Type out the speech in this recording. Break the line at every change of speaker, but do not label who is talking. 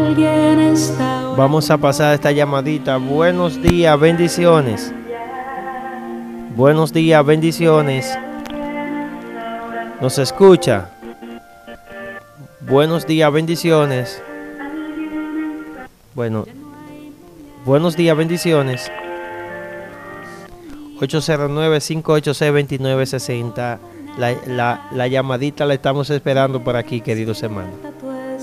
Vamos a pasar esta llamadita. Buenos días, bendiciones. Buenos días, bendiciones. ¿Nos escucha? Buenos días, bendiciones. Bueno, buenos días, bendiciones. 809-586-2960. La llamadita la estamos esperando por aquí, queridos hermanos.